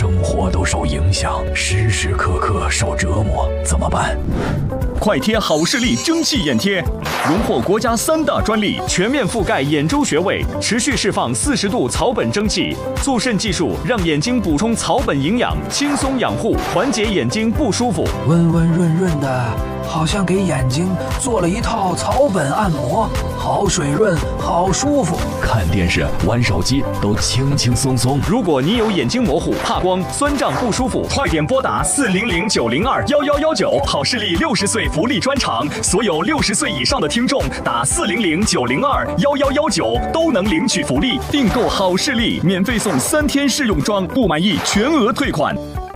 生活都受影响，时时刻刻受折磨，怎么办？ 快贴好视力蒸汽眼贴，荣获国家3大专利，全面覆盖眼周穴位，持续释放40度草本蒸汽，促渗技术让眼睛补充草本营养，轻松养护，缓解眼睛不舒服。 温温润润的，好像给眼睛做了一套草本按摩，好水润，好舒服。 看电视、玩手机都轻轻松松。 如果你有眼睛模糊、怕光、酸胀不舒服，快点拨打400-902-1119，好视力60岁福利专场，所有60岁以上的听众打400-902-1119都能领取福利。订购好视力，免费送3天试用装，不满意全额退款。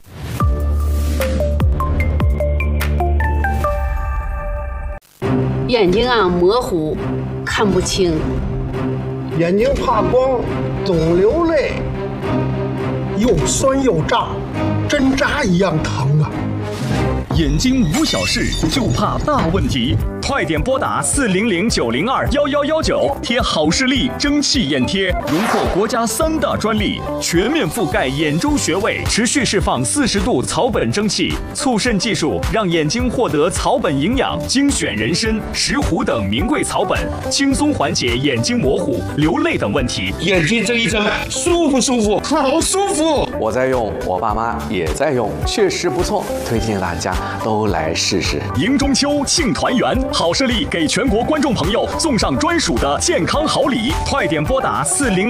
眼睛啊模糊，看不清， 眼睛怕光，总流泪，又酸又胀，针扎一样疼啊！ 眼睛无小事，就怕大问题。快点拨打400-902-1119，贴好视力蒸汽眼贴，荣获国家3大专利，全面覆盖眼周穴位，持续释放40度草本蒸汽，促渗技术让眼睛获得草本营养，精选人参、石斛等名贵草本，轻松缓解眼睛模糊、流泪等问题。 眼睛这一针舒不舒服？好舒服！ 我在用，我爸妈也在用，确实不错，推荐大家都来试试。 迎中秋，庆团圆，好视力给全国观众朋友送上专属的健康好礼，快点拨打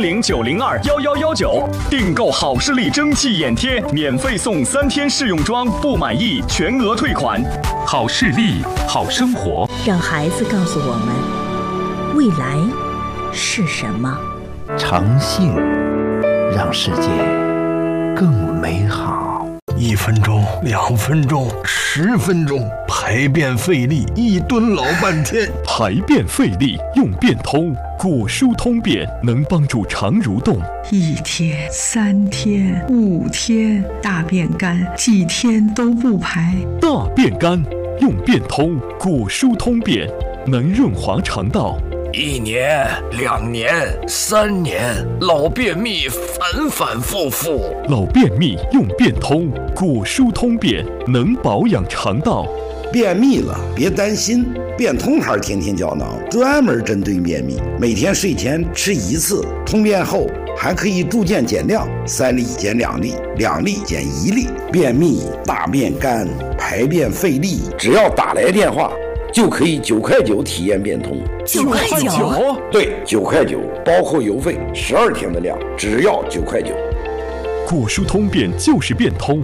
400-902-1119，订购好视力蒸汽眼贴，免费送3天试用装，不满意全额退款。 好视力，好生活。 让孩子告诉我们，未来是什么？ 诚信，让世界更美好。 1分钟、2分钟、10分钟，排便费力，1吨老半天。 排便费力用便通，果蔬通便能帮助肠蠕动。 1天、3天、5天，大便干，几天都不排。 大便干用便通，果蔬通便能润滑肠道。 1年、2年、3年，老便秘反反复复。 老便秘用便通，果蔬通便能保养肠道。 便秘了别担心，便通牌天天胶囊专门针对便秘，每天睡前吃1次，通便后还可以逐渐减量，3粒减2粒，2粒减1粒。便秘、大便干、排便费力，只要打来电话就可以9块9体验便通。 9块9？ 对，9块9，包括邮费，12天的量，只要9块9。 果蔬通便就是便通。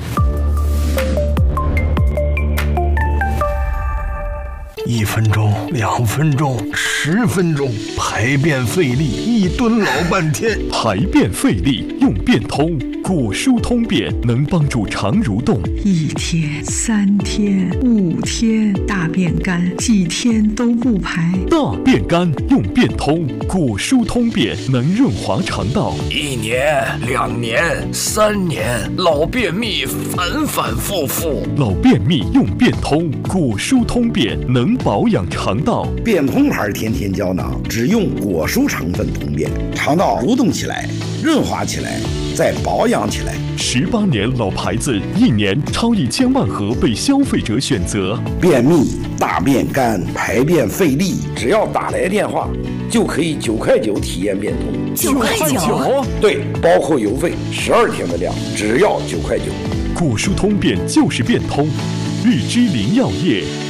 1分钟、2分钟、10分钟，排便费力1吨老半天。 排便费力用便通，果蔬通便能帮助肠蠕动。 1天、3天、5天，大便干，几天都不排。 大便干用便通，果蔬通便能润滑肠道。 1年、2年、3年，老便秘反反复复。 老便秘用便通，果蔬通便能保养肠道。 便通牌天天胶囊只用果蔬成分通便，肠道蠕动起来，润滑起来，再保养起来。 18年老牌子，1年超1000万盒被消费者选择。 便秘、大便干、排便费力，只要打来电话就可以9块9体验便通。 9块9？ 对，包括邮费12天的量，只要9块9。 果蔬通便就是便通，日之林药业